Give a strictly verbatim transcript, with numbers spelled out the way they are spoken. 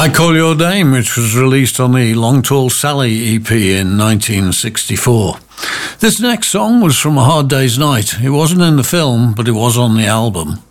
I Call Your Name, which was released on the Long Tall Sally E P in nineteen sixty-four. This next song was from A Hard Day's Night. It wasn't in the film, but it was on the album.